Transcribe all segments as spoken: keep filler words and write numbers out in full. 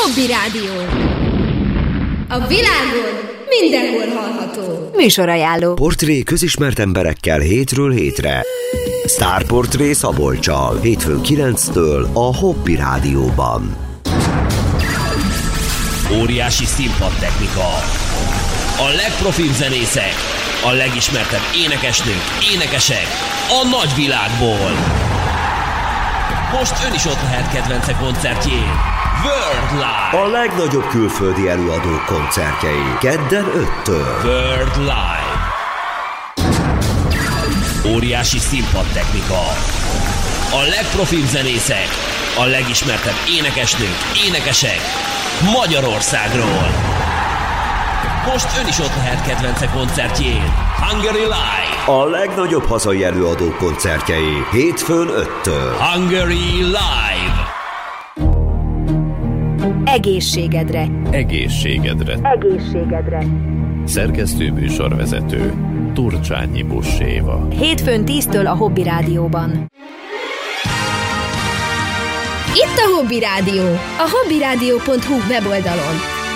Hobby Rádió. A világon mindenhol hallható. Műsorajánló. Portré közismert emberekkel hétről hétre. Sztárportré Szabolccsal. Hétfőn kilenctől a Hobby Rádióban. Óriási színpadtechnika. A legprofibb zenészek. A legismertebb énekesnők, énekesek a nagyvilágból. Most ön is ott lehet kedvence koncertjén. World Live. A legnagyobb külföldi előadók koncertjei. Kedden öttől. World Live. Óriási színpadtechnika. A legprofibb zenészek. A legismertebb énekesnők, énekesek Magyarországról. Most ön is ott lehet kedvence koncertjén. Hungary Live. A legnagyobb hazai előadók koncertjei. Hétfőn öttől. Hungary Live. Egészségedre. Egészségedre. Egészségedre. Szerkesztő műsorvezető Turcsányi Buss-Éva. Hétfőn tíztől a Hobby Rádióban. Itt a Hobby Rádió, a hobbyradio pont hu weboldalon.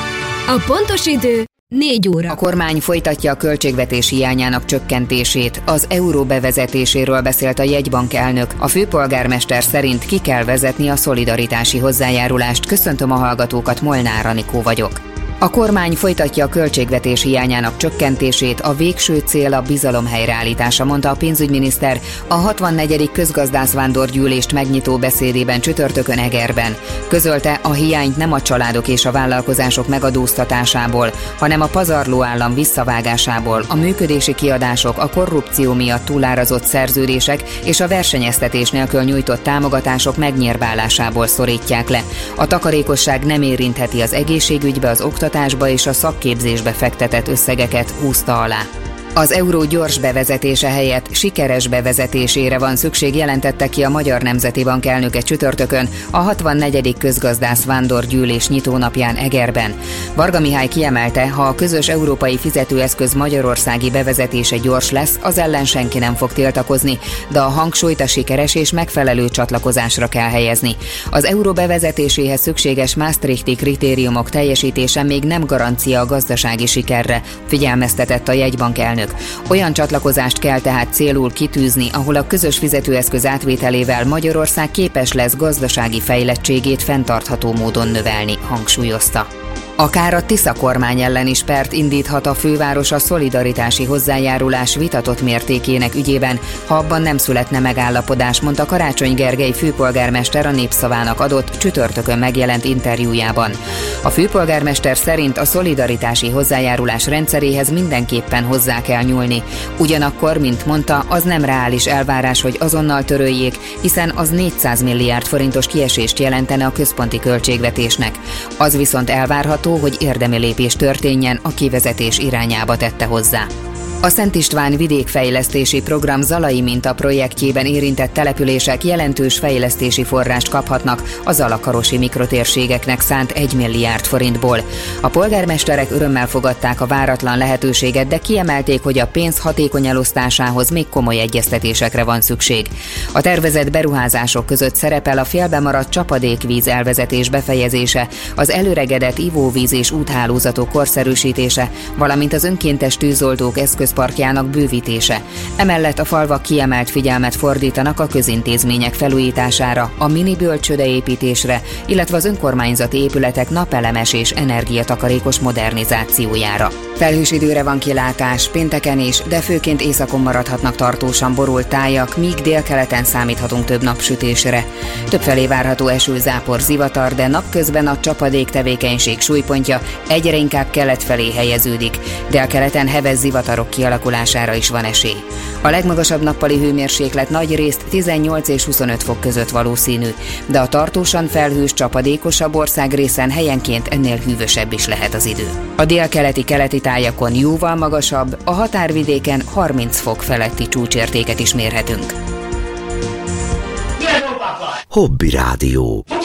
A pontos idő négy óra. A kormány folytatja a költségvetés hiányának csökkentését. Az euró bevezetéséről beszélt a jegybank elnök. A főpolgármester szerint ki kell vezetni a szolidaritási hozzájárulást. Köszöntöm a hallgatókat, Molnár Anikó vagyok. A kormány folytatja a költségvetés hiányának csökkentését, a végső cél a bizalom helyreállítása, mondta a pénzügyminiszter a hatvannegyedik közgazdászvándorgyűlést megnyitó beszédében csütörtökön Egerben. Közölte, a hiányt nem a családok és a vállalkozások megadóztatásából, hanem a pazarló állam visszavágásából, a működési kiadások, a korrupció miatt túlárazott szerződések és a versenyeztetés nélkül nyújtott támogatások megnyírbálásából szorítják le. A takarékosság nem érintheti az egészségügybe, az oktatásba és a szakképzésbe fektetett összegeket, húzta alá. Az euró gyors bevezetése helyett sikeres bevezetésére van szükség, jelentette ki a Magyar Nemzeti Bank elnöke csütörtökön a hatvannegyedik közgazdászvándorgyűlés nyitónapján Egerben. Varga Mihály kiemelte, ha a közös európai fizetőeszköz magyarországi bevezetése gyors lesz, az ellen senki nem fog tiltakozni, de a hangsúlyt a sikeres és megfelelő csatlakozásra kell helyezni. Az euró bevezetéséhez szükséges maastrichti kritériumok teljesítése még nem garancia a gazdasági sikerre, figyelmeztetett a jegybank elnök. Olyan csatlakozást kell tehát célul kitűzni, ahol a közös fizetőeszköz átvételével Magyarország képes lesz gazdasági fejlettségét fenntartható módon növelni, hangsúlyozta. Akár a Tisza kormány ellen is pert indíthat a főváros a szolidaritási hozzájárulás vitatott mértékének ügyében, ha abban nem születne megállapodás, mondta Karácsony Gergely főpolgármester a Népszavának adott csütörtökön megjelent interjújában. A főpolgármester szerint a szolidaritási hozzájárulás rendszeréhez mindenképpen hozzá kell nyúlni. Ugyanakkor, mint mondta, az nem reális elvárás, hogy azonnal töröljék, hiszen az négyszáz milliárd forintos kiesést jelentene a központi költségvetésnek. Az viszont elvárható, hogy érdemi lépés történjen, a kivezetés irányába tette hozzá. A Szent István vidékfejlesztési program Zalai minta projektjében érintett települések jelentős fejlesztési forrást kaphatnak a zalakarosi mikrotérségeknek szánt egy milliárd forintból. A polgármesterek örömmel fogadták a váratlan lehetőséget, de kiemelték, hogy a pénz hatékony elosztásához még komoly egyeztetésekre van szükség. A tervezett beruházások között szerepel a félbemaradt csapadékvíz elvezetés befejezése, az előregedett ivóvíz és úthálózatok korszerűsítése, valamint az önkéntes tűzoltók eszköz parkjának bővítése. Emellett a falvak kiemelt figyelmet fordítanak a közintézmények felújítására, a mini bölcsődeépítésre, illetve az önkormányzati épületek napelemes és energiatakarékos modernizációjára. Felhős időre van kilátás, pénteken is, de főként északon maradhatnak tartósan borult tájak, míg délkeleten számíthatunk több napsütésre. Többfelé várható eső, zápor, zivatar, de napközben a csapadék tevékenység súlypontja egyre inkább kelet felé helyeződik. Délkeleten heves zivatarok kialakulására is van esély. A legmagasabb nappali hőmérséklet nagyrészt tizennyolc és huszonöt fok között valószínű, de a tartósan felhős, csapadékosabb országrészen helyenként ennél hűvösebb is lehet az idő. A délkeleti keleti tájakon jóval magasabb, a határvidéken harminc fok feletti csúcsértéket is mérhetünk. Hobby Rádió.